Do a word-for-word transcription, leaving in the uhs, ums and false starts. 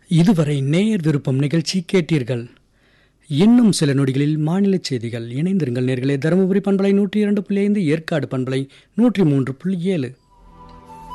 இதுவரை நேயர் விருப்பம் நிகழ்ச்சி கேட்டீர்கள். இன்னும் சில நொடிகளில் மாநில செய்திகள். இணைந்திருங்கள் நேர்களே. தருமபுரி பண்பலை நூற்றி இரண்டு புள்ளி ஐந்து, ஏற்காடு பண்பலை நூற்றி மூன்று புள்ளி ஏழு.